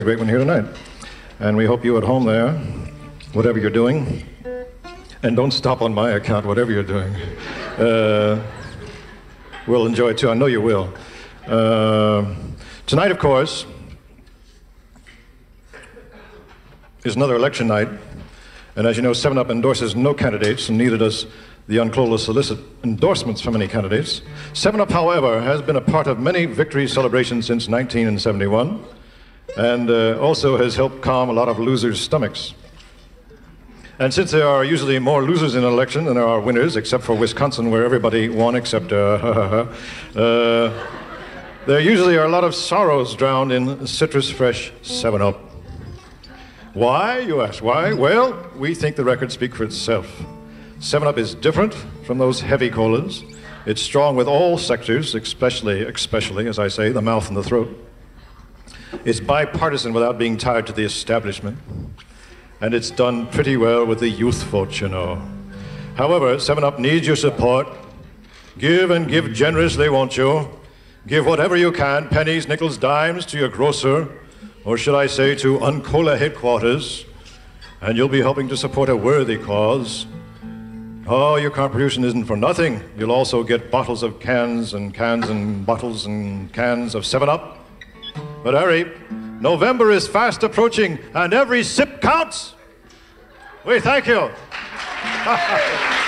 Great one here tonight. And we hope you at home there, whatever you're doing, and don't stop on my account, whatever you're doing, will enjoy it too. I know you will. Tonight, of course, is another election night. And as you know, 7-Up endorses no candidates, and neither does the Unclola solicit endorsements from any candidates. 7-Up, however, has been a part of many victory celebrations since 1971. And also has helped calm a lot of losers' stomachs. And since there are usually more losers in an election than there are winners, except for Wisconsin, where everybody won except there usually are a lot of sorrows drowned in citrus-fresh 7-Up. Why, you ask? Why? Well, we think the records speak for itself. 7-Up is different from those heavy colas. It's strong with all sectors, especially, as I say, the mouth and the throat. It's bipartisan without being tied to the establishment. And it's done pretty well with the youth vote, you know. However, 7-Up needs your support. Give and give generously, won't you? Give whatever you can, pennies, nickels, dimes, to your grocer, or should I say to Uncola headquarters, and you'll be helping to support a worthy cause. Oh, your contribution isn't for nothing. You'll also get bottles of cans and bottles and cans of 7-Up. But hurry, November is fast approaching, and every sip counts. We thank you.